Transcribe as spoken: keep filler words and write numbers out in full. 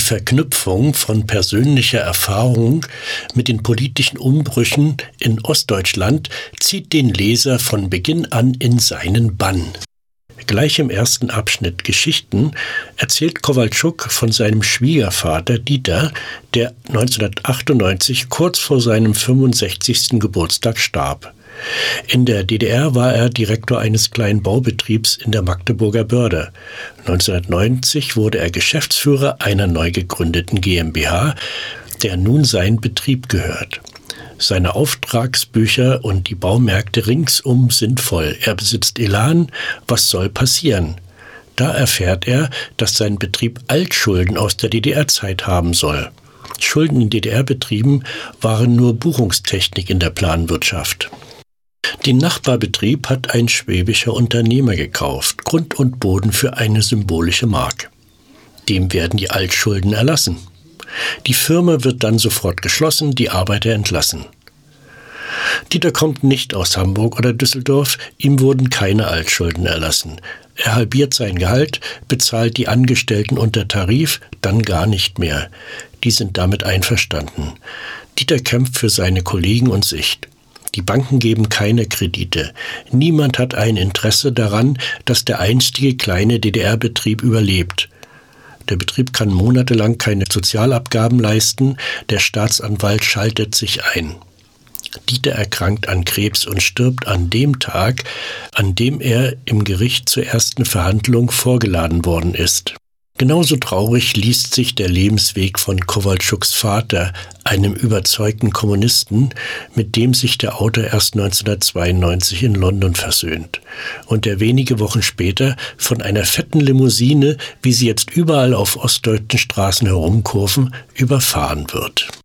Verknüpfung von persönlicher Erfahrung mit den politischen Umbrüchen in Ostdeutschland zieht den Leser von Beginn an in seinen Bann. Gleich im ersten Abschnitt Geschichten erzählt Kowalczuk von seinem Schwiegervater Dieter, der neunzehnhundertachtundneunzig kurz vor seinem fünfundsechzigsten Geburtstag starb. In der D D R war er Direktor eines kleinen Baubetriebs in der Magdeburger Börde. neunzehnhundertneunzig wurde er Geschäftsführer einer neu gegründeten GmbH, der nun sein Betrieb gehört. Seine Auftragsbücher und die Baumärkte ringsum sind voll. Er besitzt Elan. Was soll passieren? Da erfährt er, dass sein Betrieb Altschulden aus der D D R-Zeit haben soll. Schulden in D D R-Betrieben waren nur Buchungstechnik in der Planwirtschaft. Den Nachbarbetrieb hat ein schwäbischer Unternehmer gekauft, Grund und Boden für eine symbolische Mark. Dem werden die Altschulden erlassen. Die Firma wird dann sofort geschlossen, die Arbeiter entlassen. Dieter kommt nicht aus Hamburg oder Düsseldorf, ihm wurden keine Altschulden erlassen. Er halbiert sein Gehalt, bezahlt die Angestellten unter Tarif, dann gar nicht mehr. Die sind damit einverstanden. Dieter kämpft für seine Kollegen und sich. Die Banken geben keine Kredite. Niemand hat ein Interesse daran, dass der einstige kleine D D R-Betrieb überlebt. Der Betrieb kann monatelang keine Sozialabgaben leisten, der Staatsanwalt schaltet sich ein. Dieter erkrankt an Krebs und stirbt an dem Tag, an dem er im Gericht zur ersten Verhandlung vorgeladen worden ist. Genauso traurig liest sich der Lebensweg von Kowalczuks Vater, einem überzeugten Kommunisten, mit dem sich der Autor erst neunzehnhundertzweiundneunzig in London versöhnt und der wenige Wochen später von einer fetten Limousine, wie sie jetzt überall auf ostdeutschen Straßen herumkurven, überfahren wird.